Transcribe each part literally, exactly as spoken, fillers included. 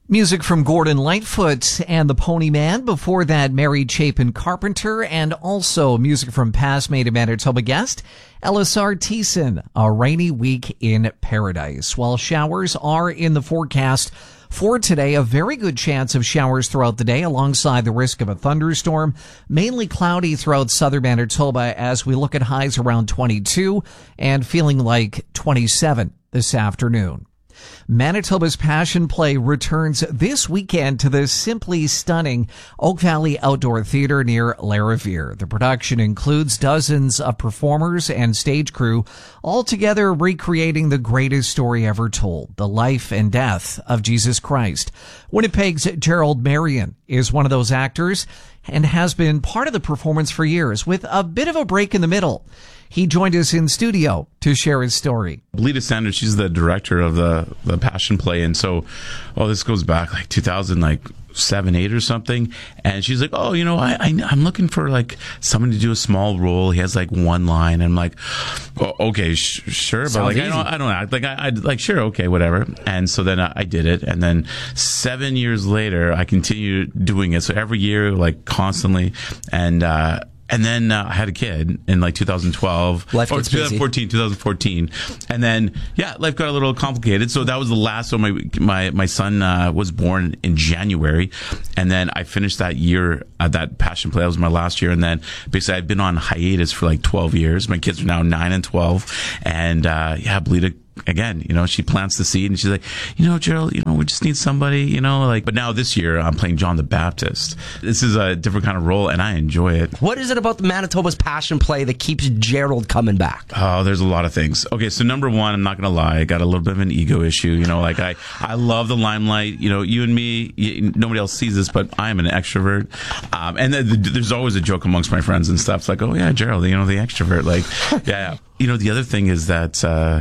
Music from Gordon Lightfoot and the Pony Man. Before that, Mary Chapin Carpenter, and also music from past Made in Manitoba guest Ellis R. Thiessen, A Rainy Week in Paradise. While showers are in the forecast for today, a very good chance of showers throughout the day alongside the risk of a thunderstorm. Mainly cloudy throughout southern Manitoba as we look at highs around twenty-two and feeling like twenty-seven this afternoon. Manitoba's Passion Play returns this weekend to the simply stunning Oak Valley Outdoor Theatre near Lariviere. The production includes dozens of performers and stage crew, all together recreating the greatest story ever told, the life and death of Jesus Christ. Winnipeg's Gerald Marion is one of those actors and has been part of the performance for years, with a bit of a break in the middle. He joined us in studio to share his story. Belita Sanders, she's the director of the, the Passion Play. And so, oh, this goes back like two thousand, like seven, eight or something. And she's like, oh, you know, I, I, I'm looking for like someone to do a small role. He has like one line. And I'm like, oh, okay, sh- sure. But Sounds like, easy. I don't, I don't act like I, I like, sure. Okay, whatever. And so then I, I did it. And then seven years later, I continued doing it. So every year, like constantly. And, uh, And then uh, I had a kid in like two thousand twelve life or gets busy. twenty fourteen, twenty fourteen. And then, yeah, life got a little complicated. So that was the last. So my, my, my son uh, was born in January. And then I finished that year at that Passion Play. That was my last year. And then basically I've been on hiatus for like twelve years. My kids are now nine and twelve. And, uh, yeah, Belita, again, you know, she plants the seed and she's like, you know, Gerald, you know, we just need somebody, you know, like, but now this year I'm playing John the Baptist. This is a different kind of role and I enjoy it. What is it about the Manitoba's Passion Play that keeps Gerald coming back? Oh, there's a lot of things. Okay, so number one, I'm not going to lie, I got a little bit of an ego issue. You know, like I, I love the limelight. You know, you and me, you, nobody else sees this, but I'm an extrovert. Um, and the, the, there's always a joke amongst my friends and stuff. It's like, oh yeah, Gerald, you know, the extrovert. Like, yeah. You know, the other thing is that, uh,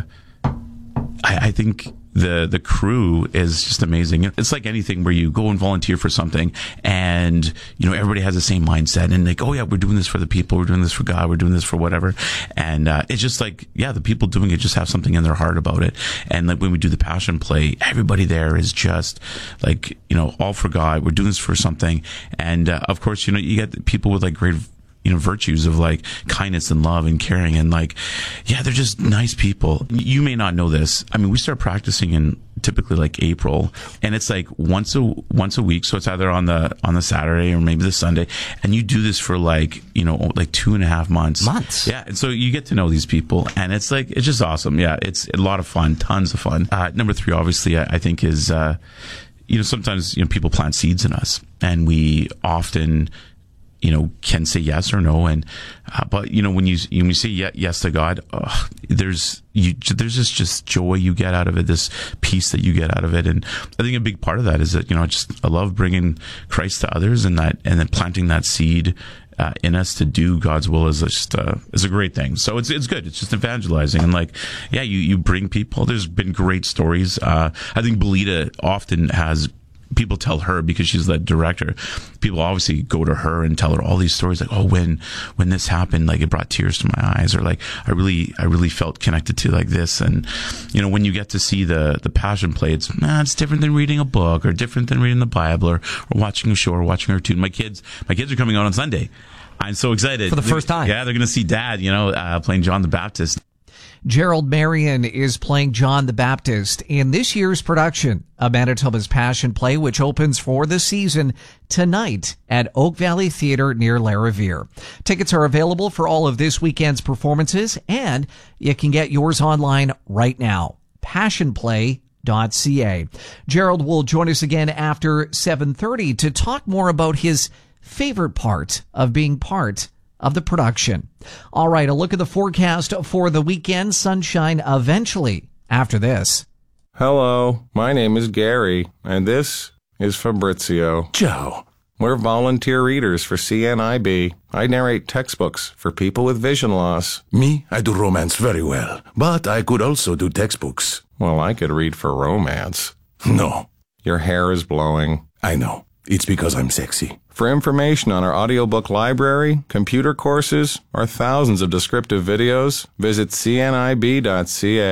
I, I think the the crew is just amazing. It's like anything where you go and volunteer for something and, you know, everybody has the same mindset and like, oh yeah, we're doing this for the people, we're doing this for God, we're doing this for whatever. And uh, it's just like, yeah, the people doing it just have something in their heart about it. And like when we do the Passion Play, everybody there is just like, you know, all for God. We're doing this for something. And uh, of course, you know, you get people with like great, you know, virtues of like kindness and love and caring and like, yeah, they're just nice people. You may not know this. I mean, we start practicing in typically like April and it's like once a, once a week. So it's either on the, on the Saturday or maybe the Sunday. And you do this for like, you know, like two and a half months. Months. Yeah. And so you get to know these people and it's like, it's just awesome. Yeah. It's a lot of fun, tons of fun. Uh, number three, obviously, I, I think is, uh, you know, sometimes, you know, people plant seeds in us and we often, you know, can say yes or no. And, uh, but, you know, when you, when you say yes to God, uh, there's, you, there's this just joy you get out of it, this peace that you get out of it. And I think a big part of that is that, you know, just, I love bringing Christ to others and that, and then planting that seed, uh, in us to do God's will is just, uh, is a great thing. So it's, it's good. It's just evangelizing. And like, yeah, you, you bring people. There's been great stories. Uh, I think Belita often has, people tell her because she's the director. People obviously go to her and tell her all these stories like, oh, when, when this happened, like it brought tears to my eyes or like, I really, I really felt connected to like this. And, you know, when you get to see the, the Passion Play, it's, nah, it's different than reading a book or different than reading the Bible or, or watching a show or watching a cartoon. My kids, my kids are coming out on Sunday. I'm so excited. For the first time. Yeah. They're going to see Dad, you know, uh, playing John the Baptist. Gerald Marion is playing John the Baptist in this year's production of Manitoba's Passion Play, which opens for the season tonight at Oak Valley Theatre near Lariviere. Tickets are available for all of this weekend's performances, and you can get yours online right now. passion play dot c a. Gerald will join us again after seven thirty to talk more about his favorite part of being part of the production. All right, a look at the forecast for the weekend. Sunshine eventually after this. Hello, my name is Gary, and this is Fabrizio. Ciao. We're volunteer readers for C N I B. I narrate textbooks for people with vision loss. Me, I do romance very well, but I could also do textbooks. Well, I could read for romance. No. Your hair is blowing. I know. It's because I'm sexy. For information on our audiobook library, computer courses, or thousands of descriptive videos, visit c n i b dot c a.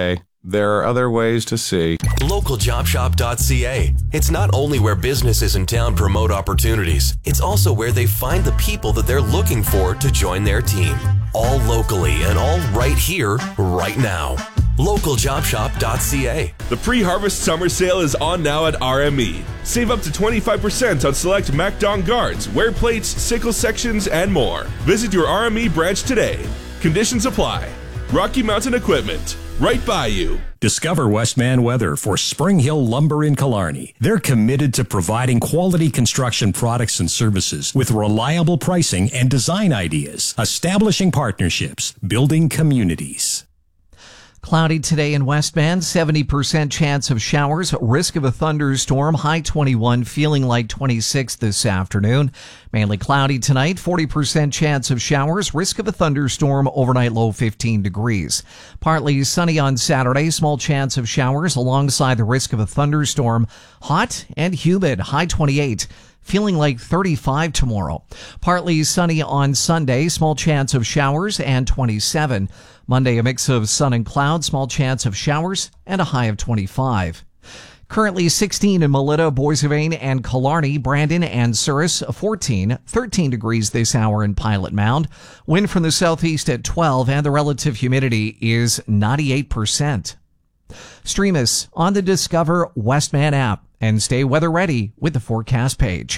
there are other ways to see. local job shop dot c a. It's not only where businesses in town promote opportunities, it's also where they find the people that they're looking for to join their team. All locally and all right here, right now. local job shop dot c a. The pre-harvest summer sale is on now at R M E. Save up to twenty-five percent on select MacDon guards, wear plates, sickle sections, and more. Visit your R M E branch today. Conditions apply. Rocky Mountain Equipment, right by you. Discover Westman Weather for Spring Hill Lumber in Killarney. They're committed to providing quality construction products and services with reliable pricing and design ideas, establishing partnerships, building communities. Cloudy today in Westman, seventy percent chance of showers, risk of a thunderstorm, high twenty-one, feeling like twenty-six this afternoon. Mainly cloudy tonight, forty percent chance of showers, risk of a thunderstorm, overnight low fifteen degrees. Partly sunny on Saturday, small chance of showers alongside the risk of a thunderstorm, hot and humid, high twenty-eight. Feeling like thirty-five tomorrow. Partly sunny on Sunday, small chance of showers, and twenty-seven. Monday, a mix of sun and clouds, small chance of showers, and a high of twenty-five. Currently sixteen in Melita, Boissevain, and Killarney, Brandon, and Souris, fourteen, thirteen degrees this hour in Pilot Mound. Wind from the southeast at twelve, and the relative humidity is ninety-eight percent. Stream us on the Discover Westman app and stay weather ready with the forecast page.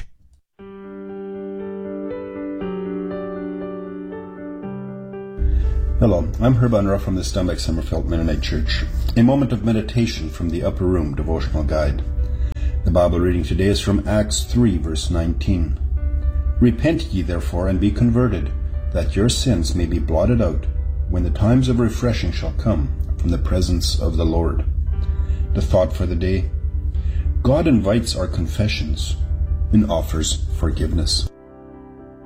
Hello, I'm Herb Unruh from the Stumbeck Summerfeld Mennonite Church. A moment of meditation from the Upper Room Devotional Guide. The Bible reading today is from Acts three, verse nineteen. Repent ye therefore and be converted, that your sins may be blotted out, when the times of refreshing shall come from the presence of the Lord. The thought for the day: God invites our confessions and offers forgiveness.